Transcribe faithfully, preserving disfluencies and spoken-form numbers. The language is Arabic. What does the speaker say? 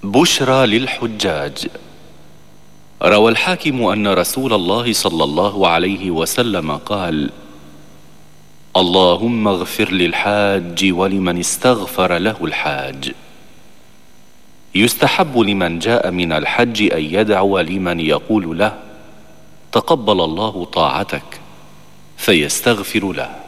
بشرى للحجاج. روى الحاكم أن رسول الله صلى الله عليه وسلم قال: اللهم اغفر للحاج ولمن استغفر له الحاج. يستحب لمن جاء من الحج أن يدعو لمن يقول له: تقبل الله طاعتك، فيستغفر له.